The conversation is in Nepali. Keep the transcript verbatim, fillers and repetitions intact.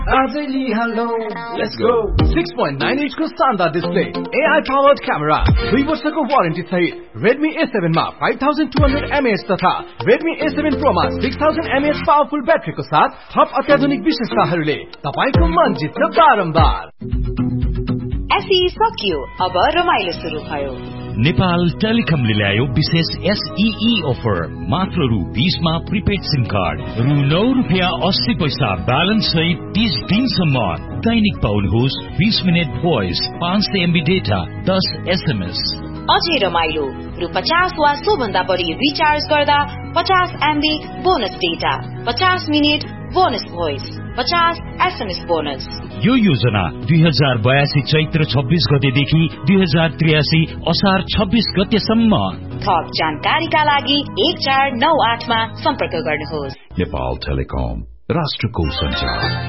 Let's go. six point nine inch को शानदार display, A I powered camera, दुई वर्षको वारेन्टी सहित Redmi A seven मा five thousand two hundred milliamp hour तथा Redmi A seven Pro मा six thousand milliamp hour powerful ब्याट्रीको साथ थप अत्याधुनिक विशेषताहरूले तपाईको मन जित्न बारम्बार। एसई सकियो, अब रमाइलो सुरु भयो। नेपाल टेलिकमले ल्यायो विशेष एसईई अफर, मात्र रु बीस मा प्रिपेड सिम कार्ड, रु नौ रुपियाँ अस्सी पैसा ब्यालेन्स सहित तीस दिनसम्म दैनिक पाउनुहोस् बीस मिनट भोइस, पाँच सय एमबी डेटा, दस एसएमएस। अझै रमाइलो, रु पचास वा सो भन्दा बढी रिचार्ज गर्दा पचास एमबी बोनस डेटा, पचास मिनट बोनस भोइस, पचास एसएमएस बोनस। यो योजना दुई हजार बयासी चैत्र छब्बीस गतेदेखि दुई हजार त्रियासी असार छब्बीस गतेसम्म। थप जानकारीका लागि एक चार नौ आठ मा सम्पर्क गर्नुहोस्। नेपाल टेलिकम, राष्ट्रको सञ्चार।